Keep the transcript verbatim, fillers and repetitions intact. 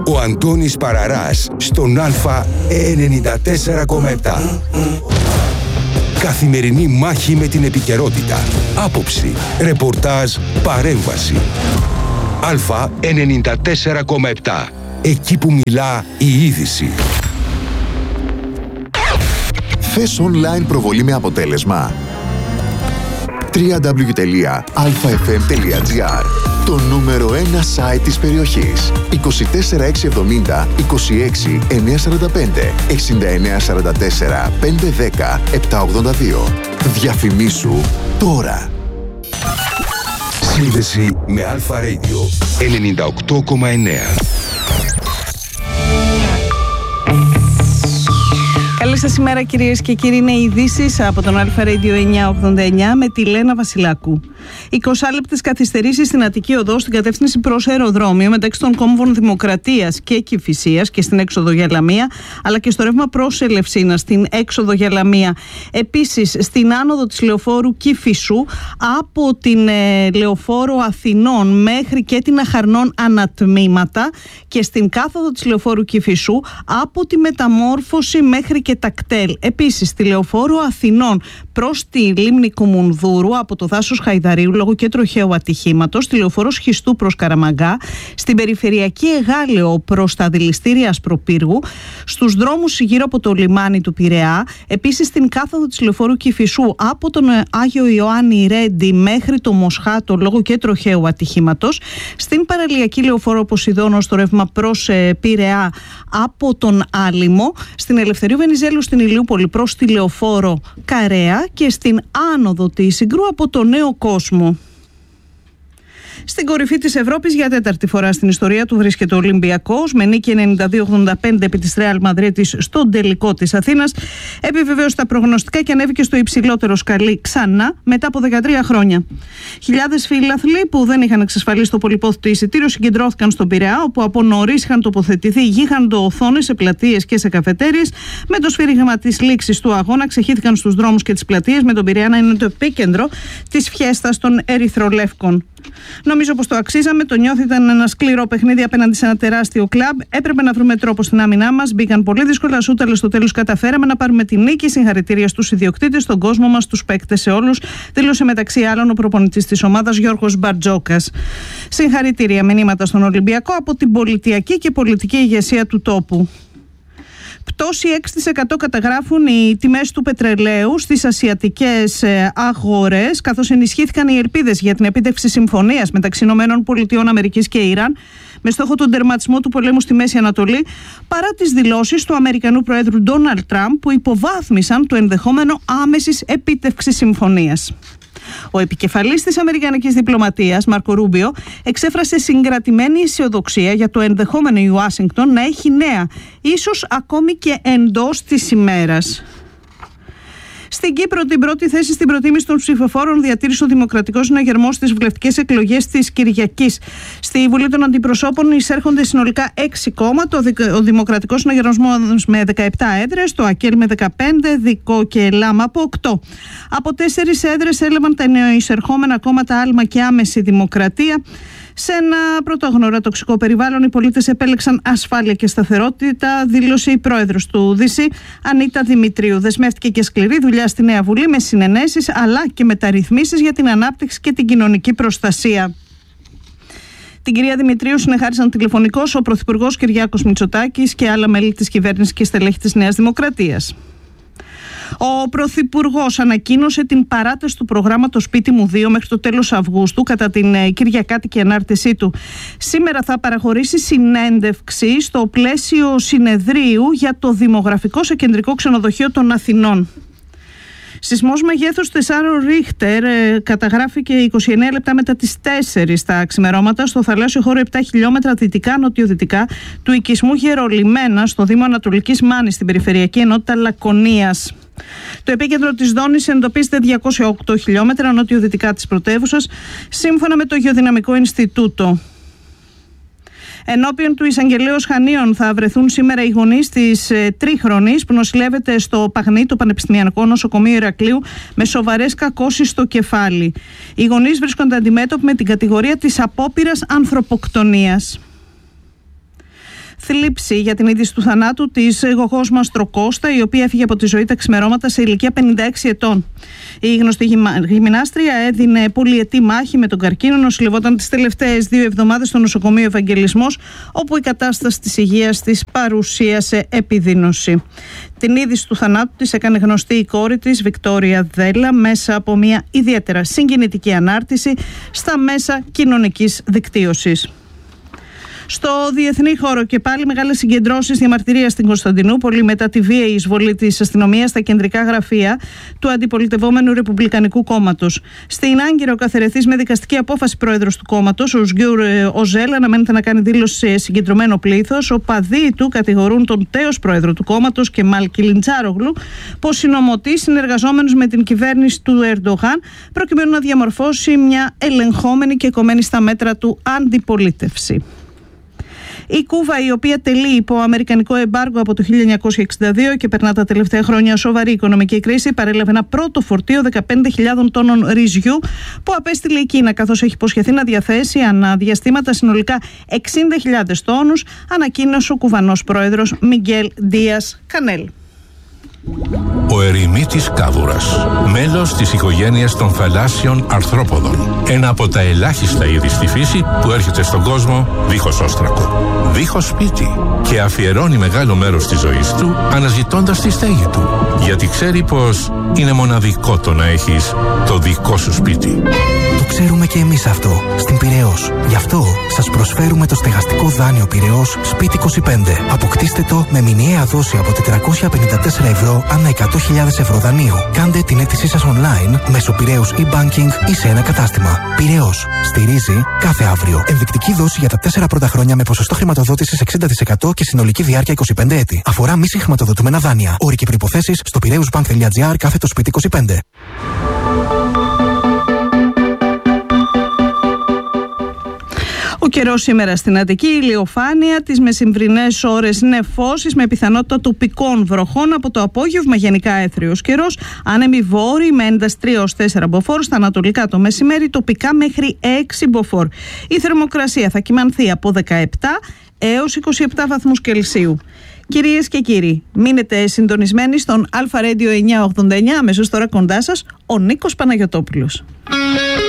Ο Αντώνης Παραράς στον Α ενενήντα τέσσερα κόμμα επτά. Καθημερινή μάχη με την επικαιρότητα. Άποψη, ρεπορτάζ, παρέμβαση. Α ενενήντα τέσσερα κόμμα επτά. Εκεί που μιλά η είδηση. Θες online προβολή με αποτέλεσμα? double-u double-u double-u τελεία αλφα εφ εμ τελεία τζι άρ. Το νούμερο ένα site της περιοχής. είκοσι τέσσερα έξι εβδομήντα είκοσι έξι εννιακόσια σαράντα πέντε εξήντα εννέα σαράντα τέσσερα πεντακόσια δέκα επτακόσια ογδόντα δύο. Διαφημίσου τώρα. Σύνδεση με Αλφα Radio ενενήντα οκτώ κόμμα εννέα. Καλή σας ημέρα κυρίες και κύριοι, είναι οι ειδήσεις από τον Αλφα Radio εννιακόσια ογδόντα εννέα με τη Λένα Βασιλάκου. εικοσάλεπτες καθυστερήσεις στην Αττική Οδό στην κατεύθυνση προς αεροδρόμιο μεταξύ των κόμβων Δημοκρατίας και Κηφισίας και στην έξοδο για Λαμία, αλλά και στο ρεύμα προς Ελευσίνα στην έξοδο για Λαμία. Επίσης στην άνοδο της λεωφόρου Κηφισού από την ε, λεωφόρο Αθηνών μέχρι και την Αχαρνών ανατμήματα και στην κάθοδο της λεωφόρου Κηφισού από τη Μεταμόρφωση μέχρι και τα κτέλ. Επίσης στη λεωφόρο Αθηνών προς τη λίμνη Κουμουνδούρου από το δάσος Χαϊδαρίου λόγω και τροχαίου ατυχήματος, στη λεωφόρο Σχιστού προς Καραμαγκά, στην περιφερειακή Εγάλεο προς τα δηληστήρια Ασπροπύργου, στους δρόμους γύρω από το λιμάνι του Πειραιά, επίσης στην κάθοδο της λεωφόρου Κηφισού από τον Άγιο Ιωάννη Ρέντι μέχρι το Μοσχάτο λόγω και τροχαίου ατυχήματος, στην παραλιακή λεωφόρο Ποσειδώνο στο ρεύμα προς ε, Πειραιά από τον Άλυμο, στην Ελευθερίου Βενιζέλου στην Ηλιούπολη προς τη λεωφόρο Καρέα και στην άνοδο της Συγκρού από το Νέο Κόσμο. Στην κορυφή της Ευρώπης για τέταρτη φορά στην ιστορία του βρίσκεται ο Ολυμπιακός με νίκη ενενήντα δύο ογδόντα πέντε επί της Ρεάλ Μαδρίτης στον τελικό της Αθήνας. Επιβεβαίωσε τα προγνωστικά και ανέβηκε στο υψηλότερο σκαλί ξανά μετά από δεκατρία χρόνια. Χιλιάδες φίλαθλοι που δεν είχαν εξασφαλίσει το πολυπόθητο εισιτήριο συγκεντρώθηκαν στον Πειραιά, όπου από νωρίς είχαν τοποθετηθεί γίγαντο οθόνες σε πλατείες και σε καφετέριες. Με το σφύριγμα της λήξης του αγώνα ξεχύθηκαν στους δρόμους και τις πλατείες, με τον Πειραιά να είναι το επίκεντρο της φιέστας των ερυθρολεύκων. Νομίζω πως το αξίζαμε, το νιώθει, ήταν ένα σκληρό παιχνίδι απέναντι σε ένα τεράστιο κλαμπ. Έπρεπε να βρούμε τρόπο στην άμυνά μας. Μπήκαν πολύ δύσκολα σούτ, αλλά στο τέλος καταφέραμε να πάρουμε τη νίκη. Συγχαρητήρια στους ιδιοκτήτες, στον κόσμο μας, στους παίκτες, σε όλους. Δήλωσε μεταξύ άλλων ο προπονητής της ομάδας Γιώργος Μπαρτζόκας. Συγχαρητήρια μηνύματα στον Ολυμπιακό από την πολιτιακή και πολιτική ηγεσία του τόπου. Πτώση έξι τοις εκατό καταγράφουν οι τιμές του πετρελαίου στις ασιατικές αγορές, καθώς ενισχύθηκαν οι ελπίδες για την επίτευξη συμφωνίας μεταξύ ΗΠΑ και Ιράν με στόχο τον τερματισμό του πολέμου στη Μέση Ανατολή, παρά τις δηλώσεις του Αμερικανού Προέδρου Ντόναλντ Τραμπ που υποβάθμισαν το ενδεχόμενο άμεσης επίτευξης συμφωνίας. Ο επικεφαλής της αμερικανικής διπλωματίας, Μάρκο Ρούμπιο, εξέφρασε συγκρατημένη αισιοδοξία για το ενδεχόμενο η Ουάσιγκτον να έχει νέα, ίσως ακόμη και εντός της ημέρας. Στην Κύπρο, την πρώτη θέση στην προτίμηση των ψηφοφόρων διατήρησε ο Δημοκρατικός Συναγερμός στις βουλευτικές εκλογές της Κυριακής. Στη Βουλή των Αντιπροσώπων εισέρχονται συνολικά έξι κόμματα, ο Δημοκρατικός Συναγερμός με δεκαεπτά έδρες, το ΑΚΕΛ με δεκαπέντε, ΔΙΚΟ και ΛΑΜ από οκτώ. Από τέσσερις έδρες έλαβαν τα νεοεισερχόμενα κόμματα Άλμα και Άμεση Δημοκρατία. Σε ένα πρωτόγνωρο τοξικό περιβάλλον, οι πολίτες επέλεξαν ασφάλεια και σταθερότητα, δήλωσε η πρόεδρος του ΔΥΣΥ, Ανίτα Δημητρίου. Δεσμεύτηκε και σκληρή δουλειά στη Νέα Βουλή με συνενέσεις αλλά και μεταρρυθμίσεις για την ανάπτυξη και την κοινωνική προστασία. Την κυρία Δημητρίου συνεχάρισαν τηλεφωνικώς ο Πρωθυπουργός Κυριάκος Μητσοτάκης και άλλα μέλη της κυβέρνησης και στελέχη της Νέας Δημοκρατίας. Ο Πρωθυπουργός ανακοίνωσε την παράταση του προγράμματος Σπίτι μου δύο μέχρι το τέλος Αυγούστου κατά την κυριακάτικη ανάρτησή του. Σήμερα θα παραχωρήσει συνέντευξη στο πλαίσιο συνεδρίου για το δημογραφικό σε κεντρικό ξενοδοχείο των Αθηνών. Σεισμός μεγέθους τεσσάρων Ρίχτερ ε, καταγράφηκε είκοσι εννέα λεπτά μετά τις τέσσερις τα ξημερώματα στο θαλάσσιο χώρο επτά χιλιόμετρα δυτικά-νοτιοδυτικά του οικισμού Γερολιμένα στο Δήμο Ανατολικής Μάνης στην περιφερειακή ενότητα Λακωνίας. Το επίκεντρο της ζώνης εντοπίζεται διακόσια οκτώ χιλιόμετρα νοτιοδυτικά της πρωτεύουσας, σύμφωνα με το Γεωδυναμικό Ινστιτούτο. Ενώπιον του Εισαγγελέως Χανίων θα βρεθούν σήμερα οι γονείς της ε, τρίχρονης που νοσηλεύεται στο Παγνί, το Πανεπιστημιακό Νοσοκομείο Ηρακλείου, με σοβαρές κακώσεις στο κεφάλι. Οι γονείς βρίσκονται αντιμέτωποι με την κατηγορία της απόπειρας ανθρωποκτονίας. Θλίψη για την είδηση του θανάτου της Γογός Μαστροκώστα, η οποία έφυγε από τη ζωή τα ξημερώματα σε ηλικία πενήντα έξι ετών. Η γνωστή γυμνάστρια έδινε πολυετή μάχη με τον καρκίνο, νοσηλευόταν τις τελευταίες δύο εβδομάδες στο νοσοκομείο Ευαγγελισμός, όπου η κατάσταση της υγείας της παρουσίασε επιδείνωση. Την είδηση του θανάτου της έκανε γνωστή η κόρη της, Βικτόρια Δέλα, μέσα από μια ιδιαίτερα συγκινητική ανάρτηση στα μέσα κοινωνικής δικτύωσης. Στο διεθνή χώρο και πάλι μεγάλες συγκεντρώσεις διαμαρτυρίας στην Κωνσταντινούπολη μετά τη βίαιη εισβολή της αστυνομίας στα κεντρικά γραφεία του αντιπολιτευόμενου Ρεπουμπλικανικού Κόμματος. Στην Άγκυρα, ο καθερεθής με δικαστική απόφαση πρόεδρος του κόμματος, ο Σγκιούρ Οζέλ, αναμένεται να κάνει δήλωση σε συγκεντρωμένο πλήθος. Οπαδοί του κατηγορούν τον τέος πρόεδρο του κόμματος, Κεμάλ Κιλιντσάρογλου, πως συνομωτεί συνεργαζόμενους με την κυβέρνηση του Ερντογάν, προκειμένου να διαμορφώσει μια ελεγχόμενη και κομμένη στα μέτρα του αντιπολίτευση. Η Κούβα, η οποία τελεί υπό αμερικανικό εμπάργο από το χίλια εννιακόσια εξήντα δύο και περνά τα τελευταία χρόνια σοβαρή οικονομική κρίση, παρέλαβε ένα πρώτο φορτίο δεκαπέντε χιλιάδων τόνων ρυζιού που απέστειλε η Κίνα, καθώς έχει υποσχεθεί να διαθέσει ανά διαστήματα συνολικά εξήντα χιλιάδες τόνους, ανακοίνωσε ο κουβανός πρόεδρος Μιγγέλ Ντίας Κανέλ. Ο ερημίτης κάβουρας, μέλος της οικογένειας των θαλάσσιων αρθρόποδων. Ένα από τα ελάχιστα είδη στη φύση που έρχεται στον κόσμο δίχως όστρακο, δίχως σπίτι, και αφιερώνει μεγάλο μέρος της ζωής του αναζητώντας τη στέγη του, γιατί ξέρει πως είναι μοναδικό το να έχεις το δικό σου σπίτι. Το ξέρουμε και εμείς αυτό στην Πειραιώς. Γι' αυτό σας προσφέρουμε το στεγαστικό δάνειο Πειραιώς Σπίτι είκοσι πέντε. Αποκτήστε το με μηνιαία δόση από τετρακόσια πενήντα τέσσερα ευρώ ανά εκατό χιλιάδες ευρώ δανείου. Κάντε την αίτησή σας online μέσω Πειραιώς e-banking ή σε ένα κατάστημα. Πειραιώς. Στηρίζει κάθε αύριο. Ενδεικτική δόση για τα τέσσερα πρώτα χρόνια με ποσοστό χρηματοδότησης εξήντα τοις εκατό και συνολική διάρκεια είκοσι πέντε έτη. Αφορά μη συγχρηματοδοτούμενα δάνεια. Όροι και προϋποθέσεις στο πειραιούσbank.gr κάθετο σπίτι είκοσι πέντε. Ο καιρός σήμερα στην Αττική, ηλιοφάνεια, τις μεσημβρινές ώρες νεφώσεις με πιθανότητα τοπικών βροχών. Από το απόγευμα γενικά έθριος καιρός, άνεμοι βόρειοι με ένταση τρία έως τέσσερα μποφόρ, στα ανατολικά το μεσημέρι τοπικά μέχρι έξι μποφόρ. Η θερμοκρασία θα κυμανθεί από δεκαεπτά έως είκοσι επτά βαθμούς Κελσίου. Κυρίες και κύριοι, μείνετε συντονισμένοι στον Αλφα Radio εννιακόσια ογδόντα εννιά, αμέσως τώρα κοντά σας ο Νίκος Παναγιωτόπουλος.